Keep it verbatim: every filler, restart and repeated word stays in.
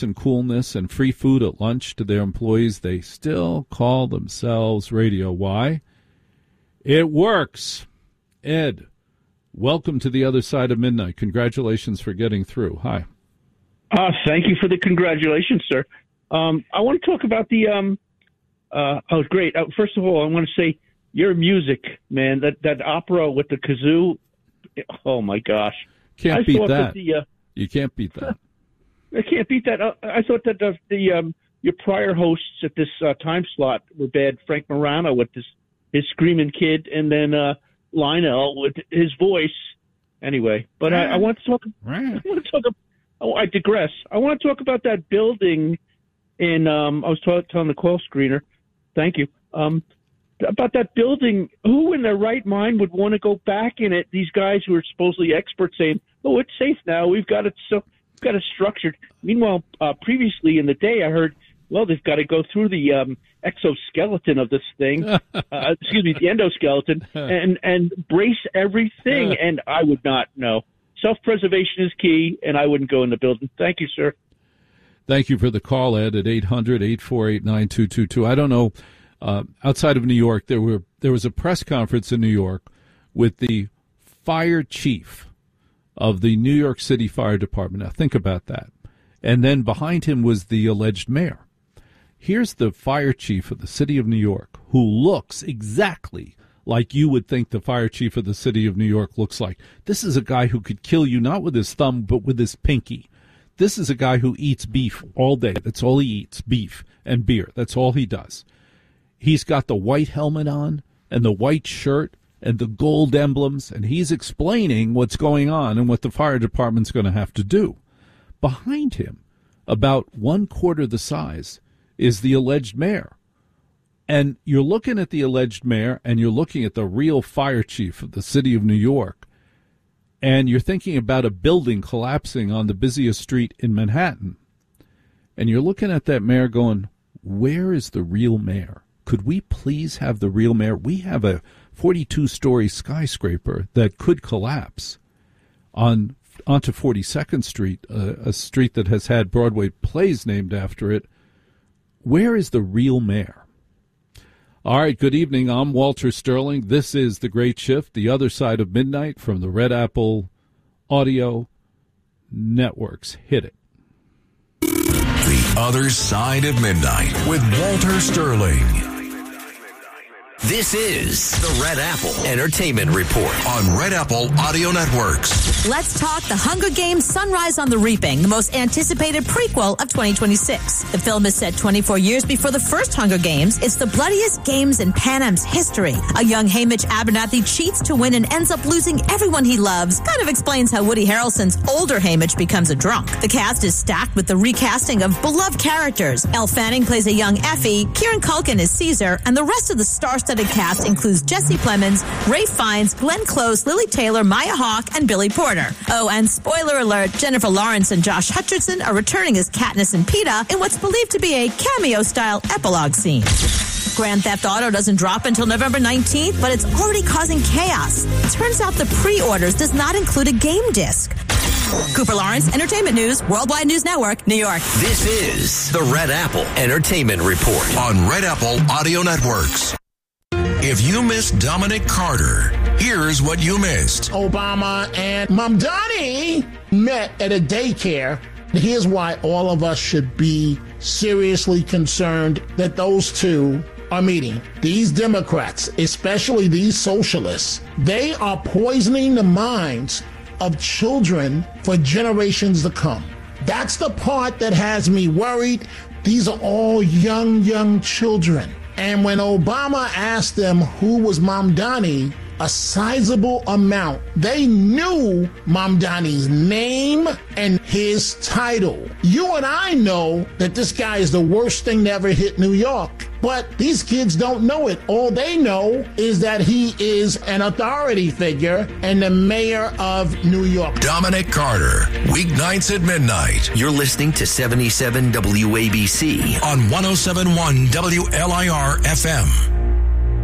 and coolness and free food at lunch to their employees, they still call themselves radio. Why? It works. Ed, welcome to the other side of midnight. Congratulations for getting through. Hi. Uh, thank you for the congratulations, sir. Um, I want to talk about the um, – uh, oh, great. Uh, first of all, I want to say your music, man, that, that opera with the kazoo, oh, my gosh. Can't I beat that. that the, uh, you can't beat that. I can't beat that. Uh, I thought that the, the um, your prior hosts at this uh, time slot were bad. Frank Morano with this his screaming kid, and then uh, Lionel with his voice. Anyway, but I, I want to talk. I want to talk. Oh, I digress. I want to talk about that building in. Um, I was t- telling the call screener. Thank you. Um, about that building. Who in their right mind would want to go back in it? These guys who are supposedly experts saying, "Oh, it's safe now. We've got it so." Got it structured. Meanwhile, uh, previously in the day, I heard, well, they've got to go through the um, exoskeleton of this thing, uh, excuse me, the endoskeleton, and and brace everything. And I would not know. Self-preservation is key, and I wouldn't go in the building. Thank you, sir. Thank you for the call, Ed, at eight hundred, eight four eight, nine two two two. I don't know. Uh, outside of New York, there were there was a press conference in New York with the fire chief of the New York City Fire Department. Now, think about that. And then behind him was the alleged mayor. Here's the fire chief of the city of New York, who looks exactly like you would think the fire chief of the city of New York looks like. This is a guy who could kill you not with his thumb, but with his pinky. This is a guy who eats beef all day. That's all he eats, beef and beer. That's all he does. He's got the white helmet on and the white shirt and the gold emblems, and he's explaining what's going on and what the fire department's going to have to do. Behind him, about one quarter the size, is the alleged mayor. And you're looking at the alleged mayor, and you're looking at the real fire chief of the city of New York, and you're thinking about a building collapsing on the busiest street in Manhattan. And you're looking at that mayor going, where is the real mayor? Could we please have the real mayor? We have a forty-two story skyscraper that could collapse on onto forty-second Street, uh, a street that has had Broadway plays named after it. Where is the real mayor? All right, good evening. I'm Walter Sterling. This is The Great Shift, the other side of midnight from the Red Apple Audio Networks. Hit it. The Other Side of Midnight with Walter Sterling. This is the Red Apple Entertainment Report on Red Apple Audio Networks. Let's talk The Hunger Games: Sunrise on the Reaping, the most anticipated prequel of twenty twenty-six. The film is set twenty-four years before the first Hunger Games. It's the bloodiest games in Pan Am's history. A young Hamish Abernathy cheats to win and ends up losing everyone he loves. Kind of explains how Woody Harrelson's older Hamish becomes a drunk. The cast is stacked with the recasting of beloved characters. Elle Fanning plays a young Effie, Kieran Culkin is Caesar, and the rest of the star-studded cast includes Jesse Plemons, Ralph Fiennes, Glenn Close, Lily Taylor, Maya Hawke, and Billy Porter. Oh, and spoiler alert, Jennifer Lawrence and Josh Hutcherson are returning as Katniss and Peeta in what's believed to be a cameo-style epilogue scene. Grand Theft Auto doesn't drop until November nineteenth, but it's already causing chaos. It turns out the pre-orders does not include a game disc. Cooper Lawrence, Entertainment News, Worldwide News Network, New York. This is the Red Apple Entertainment Report on Red Apple Audio Networks. If you missed Dominic Carter, here's what you missed. Obama and Mamdani met at a daycare. Here's why all of us should be seriously concerned that those two are meeting. These Democrats, especially these socialists, they are poisoning the minds of children for generations to come. That's the part that has me worried. These are all young, young children. And when Obama asked them who was Mamdani, a sizable amount, they knew Mamdani's name and his title. You and I know that this guy is the worst thing to ever hit New York. But these kids don't know it. All they know is that he is an authority figure and the mayor of New York. Dominic Carter, weeknights at midnight. You're listening to seventy-seven W A B C on one oh seven point one W L I R F M.